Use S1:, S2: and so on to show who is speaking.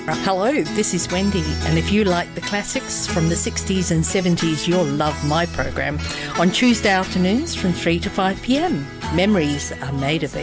S1: Hello, this is Wendy, and if you like the classics from the 60s and 70s, you'll love my program on Tuesday afternoons from 3 to 5 p.m. Memories are made of